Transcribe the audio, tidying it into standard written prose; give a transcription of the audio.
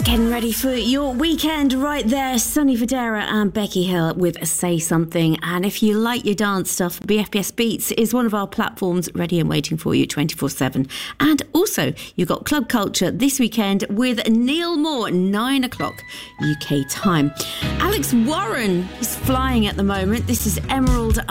Getting ready for your weekend right there. Sonny Fodera and Becky Hill with Say Something. And if you like your dance stuff, BFBS Beats is one of our platforms ready and waiting for you 24/7. And also, you've got Club Culture this weekend with Neil Moore, 9 o'clock UK time. Alex Warren is flying at the moment. This is Emerald